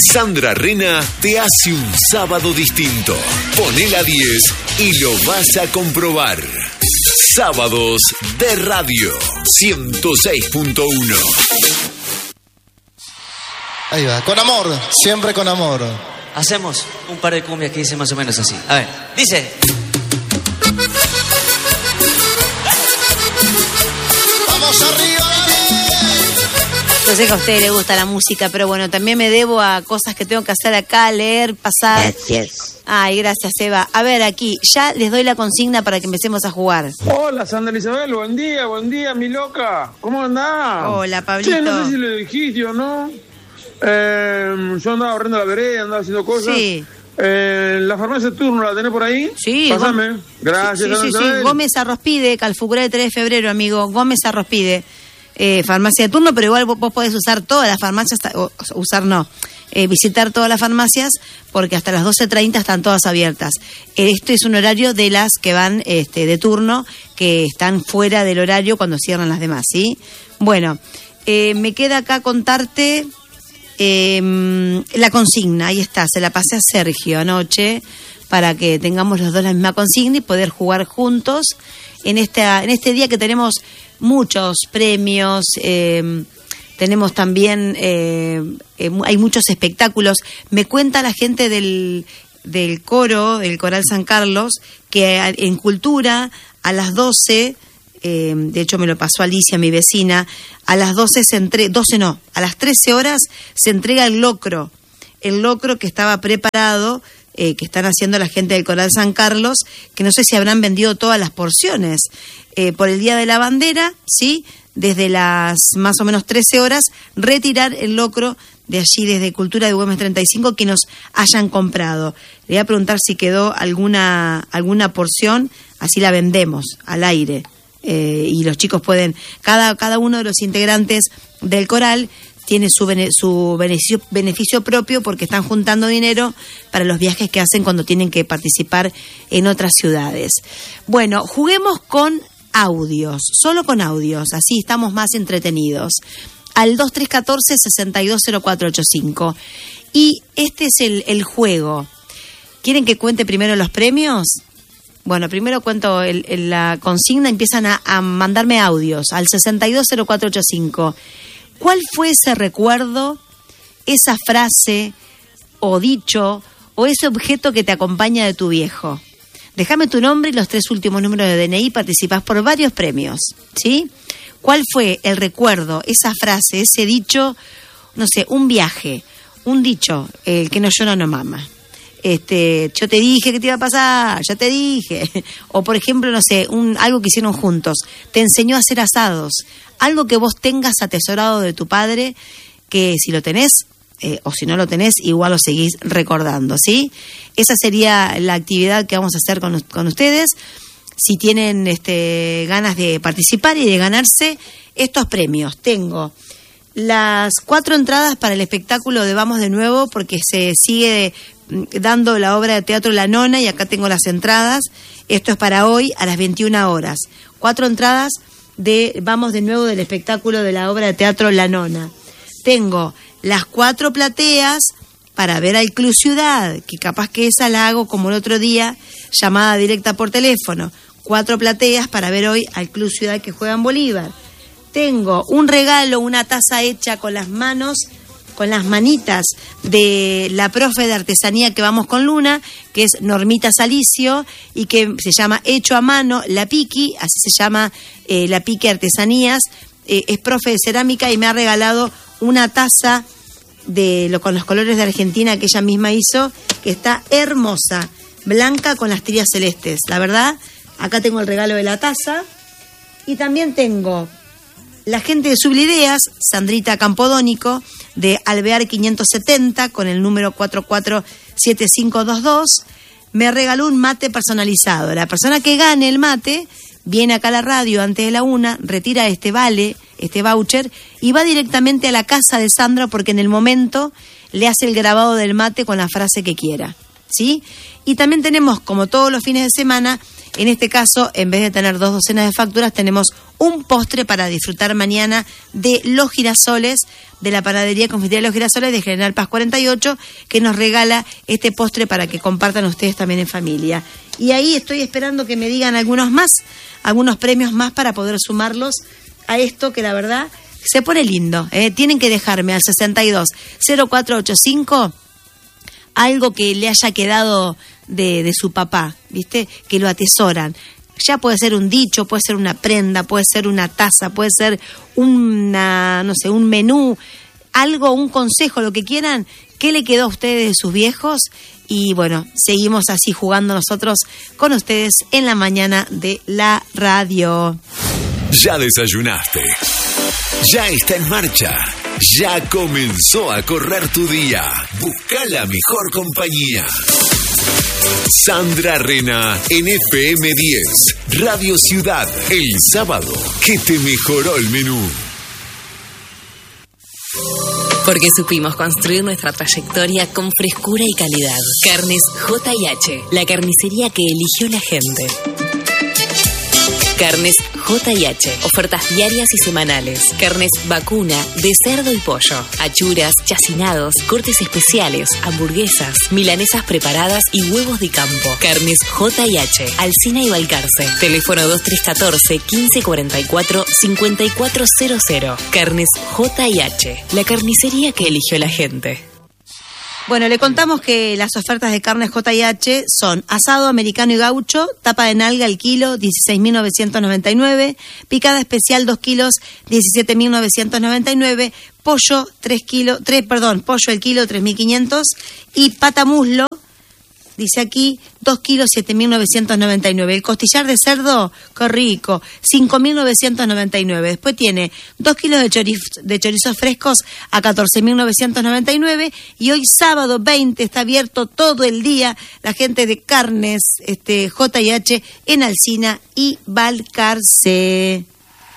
Sandra Rena te hace un sábado distinto. Poné la 10 y lo vas a comprobar. Sábados de Radio 106.1. Ahí va, con amor, siempre con amor. Hacemos un par de cumbias que dicen más o menos así. A ver, dice... ¡Vamos arriba! Yo sé que a usted le gusta la música, pero bueno, también me debo a cosas que tengo que hacer acá, leer, pasar. Gracias. Ay, gracias, Eva. A ver, aquí, ya les doy la consigna para que empecemos a jugar. Hola, Sandra Isabel, buen día, mi loca. ¿Cómo andás? Hola, Pablito. Che, no sé si le dijiste o no. Yo andaba ahorrando la vereda, andaba haciendo cosas. Sí. ¿La farmacia de turno la tenés por ahí? Sí. Pásame. Gracias, Sí. Isabel. Gómez Arrospide, Calfucurá de 3 de febrero, amigo. Gómez Arrospide. Farmacia de turno, pero igual vos podés usar todas las farmacias, visitar todas las farmacias, porque hasta las 12:30 están todas abiertas. Este es un horario de las que van de turno, que están fuera del horario cuando cierran las demás, ¿sí? Bueno, me queda acá contarte la consigna, ahí está, se la pasé a Sergio anoche, para que tengamos los dos la misma consigna y poder jugar juntos en este día que tenemos muchos premios, tenemos también, hay muchos espectáculos. Me cuenta la gente del coro, del Coral San Carlos, que en Cultura a las 12, de hecho me lo pasó Alicia, mi vecina, a las 12 a las 13 horas se entrega el locro que estaba preparado, que están haciendo la gente del Coral San Carlos, que no sé si habrán vendido todas las porciones, por el Día de la Bandera, ¿sí? Desde las más o menos 13 horas, retirar el locro de allí, desde Cultura de Güemes 35, que nos hayan comprado. Le voy a preguntar si quedó alguna porción, así la vendemos al aire. Y los chicos pueden, cada uno de los integrantes del coral tiene su beneficio propio, porque están juntando dinero para los viajes que hacen cuando tienen que participar en otras ciudades. Bueno, juguemos con audios, solo con audios, así estamos más entretenidos. Al 2314-620485. Y este es el juego. ¿Quieren que cuente primero los premios? Bueno, primero cuento la consigna, empiezan a mandarme audios al 620485. ¿Cuál fue ese recuerdo, esa frase o dicho o ese objeto que te acompaña de tu viejo? Déjame tu nombre y los 3 últimos números de DNI, participás por varios premios, ¿sí? ¿Cuál fue el recuerdo, esa frase, ese dicho, no sé, un viaje, un dicho, el que no llora no mama? Yo te dije que te iba a pasar, ya te dije. O por ejemplo, no sé, algo que hicieron juntos, te enseñó a hacer asados, algo que vos tengas atesorado de tu padre, que si lo tenés, o si no lo tenés, igual lo seguís recordando, ¿sí? Esa sería la actividad que vamos a hacer con ustedes, si tienen ganas de participar y de ganarse estos premios. Tengo las 4 entradas para el espectáculo de Vamos de Nuevo, porque se sigue dando la obra de teatro La Nona, y acá tengo las entradas. Esto es para hoy a las 21 horas. 4 entradas de Vamos de Nuevo, del espectáculo de la obra de teatro La Nona. Tengo las 4 plateas para ver al Club Ciudad, que capaz que esa la hago como el otro día, llamada directa por teléfono. 4 plateas para ver hoy al Club Ciudad que juega en Bolívar. Tengo un regalo, una taza hecha con las manos, con las manitas de la profe de artesanía que vamos con Luna, que es Normita Salicio, y que se llama Hecho a Mano, La Piqui, así se llama La Piqui Artesanías. Es profe de cerámica y me ha regalado una taza con los colores de Argentina que ella misma hizo, que está hermosa, blanca con las tiras celestes. La verdad, acá tengo el regalo de la taza. Y también tengo la gente de Sublideas, Sandrita Campodónico, de Alvear 570, con el número 447522, me regaló un mate personalizado. La persona que gane el mate viene acá a la radio antes de la 1, retira este voucher, y va directamente a la casa de Sandra, porque en el momento le hace el grabado del mate con la frase que quiera, ¿sí? Y también tenemos, como todos los fines de semana, En este caso, en vez de tener 2 docenas de facturas, tenemos un postre para disfrutar mañana de Los Girasoles, de la panadería Confitería Los Girasoles de General Paz 48, que nos regala este postre para que compartan ustedes también en familia. Y ahí estoy esperando que me digan algunos premios más para poder sumarlos a esto que la verdad se pone lindo. Tienen que dejarme al 620485 algo que le haya quedado de su papá, ¿viste? Que lo atesoran. Ya puede ser un dicho, puede ser una prenda, puede ser una taza, puede ser un menú, algo, un consejo, lo que quieran. ¿Qué le quedó a ustedes de sus viejos? Y bueno, seguimos así jugando nosotros con ustedes en la mañana de la radio. Ya desayunaste. Ya está en marcha. Ya comenzó a correr tu día. Busca la mejor compañía. Sandra Rena en FM 10, Radio Ciudad, el sábado que te mejoró el menú. Porque supimos construir nuestra trayectoria con frescura y calidad. Carnes J&H, la carnicería que eligió la gente. Carnes J&H, ofertas diarias y semanales. Carnes vacuna, de cerdo y pollo. Achuras, chacinados, cortes especiales, hamburguesas, milanesas preparadas y huevos de campo. Carnes J&H, Alsina y Balcarce. Teléfono 2314-1544-5400. Carnes J&H, la carnicería que eligió la gente. Bueno, le contamos que las ofertas de carnes J&H son asado americano y gaucho, tapa de nalga al kilo, 16.999, picada especial 2 kilos, 17.999, pollo pollo el kilo, 3.500, y pata muslo, dice aquí, 2 kilos, 7.999. El costillar de cerdo, qué rico, 5.999. Después tiene 2 kilos de chorizos frescos a 14.999. Y hoy sábado 20 está abierto todo el día la gente de carnes J&H en Alsina y Balcarce.